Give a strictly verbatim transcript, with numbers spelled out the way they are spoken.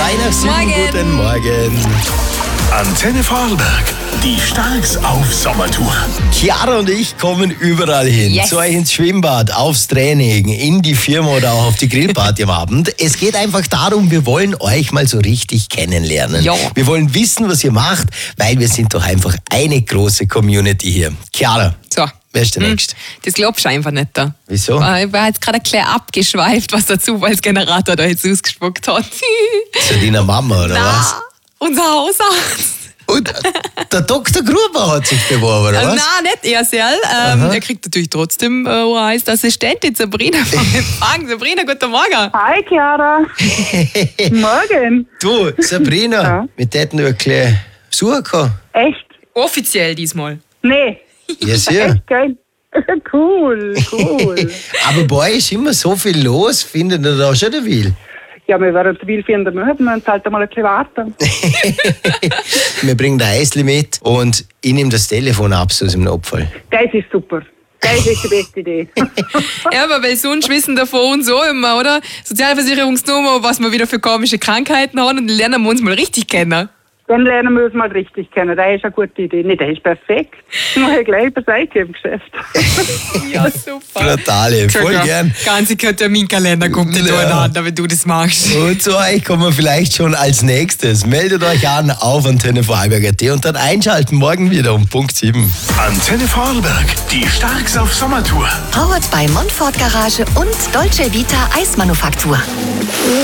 Drei nach sieben, Morgen. guten Morgen. Antenne Vorarlberg, die Starks auf Sommertour. Chiara und ich kommen überall hin. Yes. Zu euch ins Schwimmbad, aufs Training, in die Firma oder auch auf die Grillparty am Abend. Es geht einfach darum, wir wollen euch mal so richtig kennenlernen. Ja. Wir wollen wissen, was ihr macht, weil wir sind doch einfach eine große Community hier. Chiara, So. wer ist der Hm, Nächste? Das glaubst du einfach nicht da. Wieso? Ich war jetzt gerade ein bisschen abgeschweift, was der Zufallsgenerator da jetzt ausgespuckt hat. Zu deiner Mama, oder was? Na, unser Hausarzt. Und der Doktor Gruber hat sich beworben, oder Äh, was? Nein, nicht er selbst. Ähm, er kriegt natürlich trotzdem äh, eine heißt Assistentin, Sabrina vom Empfang. Sabrina, guten Morgen. Hi, Chiara. Morgen. Du, Sabrina, Ja. wir täten nur ein bisschen suchen. Echt? Offiziell diesmal. Nee. Ja, sehr. Echt geil. Cool, cool. Aber bei euch ist immer so viel los, findet ihr da schon viel? Ja, wir werden zu viel finden müssen. Wir müssen halt mal ein bisschen warten. Wir bringen ein Eisli mit und ich nehme das Telefon ab so aus dem Notfall. Das ist super. Das ist die beste Idee. Ja, aber weil sonst wissen davon uns so immer, oder? Sozialversicherungsnummer, was wir wieder für komische Krankheiten haben und dann lernen wir uns mal richtig kennen. Dann lernen wir uns mal richtig kennen. Das ist eine gute Idee. Nee, das ist perfekt. Ich mache gleich bei Seite im Geschäft. Ja, super. Brutale, voll Schau, gern. ganze Terminkalender kommt nicht Ja. durcheinander, wenn du das machst. Und zu euch kommen wir vielleicht schon als nächstes. Meldet euch an auf Antenne Vorarlberg Punkt at und dann einschalten morgen wieder um Punkt sieben. Antenne Vorarlberg, die Starks auf Sommertour. Powered bei Montfort Garage und Dolce Vita Eismanufaktur.